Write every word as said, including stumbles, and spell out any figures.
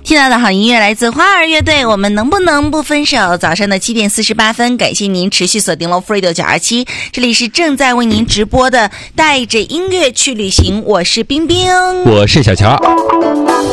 听到的好音乐来自花儿乐队，我们能不能不分手？早上的七点四十八分，感谢您持续锁定了 Fredo 九二七，这里是正在为您直播的带着音乐去旅行，我是冰冰， 我是小乔。